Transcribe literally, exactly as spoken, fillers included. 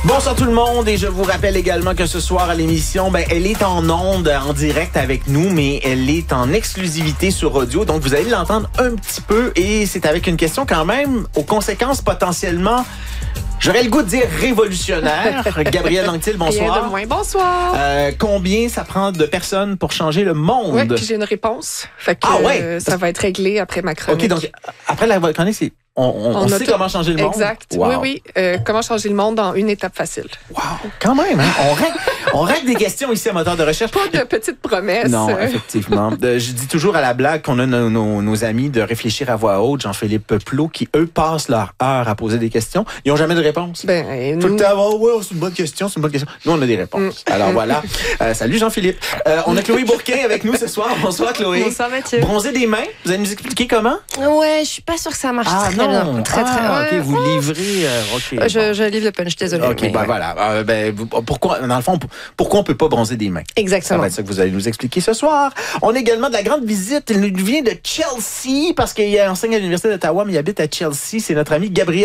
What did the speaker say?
Bonsoir tout le monde et je vous rappelle également que ce soir à l'émission, ben, elle est en ondes, en direct avec nous, mais elle est en exclusivité sur audio. Donc vous allez l'entendre un petit peu et c'est avec une question quand même aux conséquences potentiellement, j'aurais le goût de dire révolutionnaire. Gabrielle Anctil, bonsoir. Rien de moins. Bonsoir. Euh, combien ça prend de personnes pour changer le monde? Oui, puis j'ai une réponse. Fait que ah ouais? euh, ça va être réglé après ma chronique. OK, donc après la chronique, c'est on, on, on, on sait tout... comment changer le monde? Exact. Wow. Oui, oui. Euh, comment changer le monde en une étape facile. Wow, quand même, hein? On règle, on règle des questions ici à Moteur de recherche. Pas de petites promesses. Non, effectivement. De, je dis toujours à la blague qu'on a nos, nos, nos amis de réfléchir à voix haute, Jean-Philippe Plot, qui, eux, passent leur heure à poser des questions. Ils n'ont jamais de réponse. Ben, Tout nous... le temps, oh, ouais, c'est une bonne question, c'est une bonne question. Nous, on a des réponses. Mm. Alors voilà. Euh, salut Jean-Philippe. Euh, on a Chloé Bourquin avec nous ce soir. Bonsoir Chloé. Bonsoir Mathieu. Bronzer des mains. Vous allez nous expliquer comment? Ouais, je suis pas sûre que ça marche ah, très non. bien. Très, très ah, bien. OK, vous livrez... Euh, okay, je, bon. je livre le punch, désolé. OK, ben ouais. voilà. Euh, ben, pourquoi, dans le fond, pourquoi on peut pas bronzer des mains? Exactement. Ça va être ça que vous allez nous expliquer ce soir. On a également de la grande visite. Il nous vient de Chelsea parce qu'il enseigne à l'Université d'Ottawa, mais il habite à Chelsea. C'est notre ami Gabriel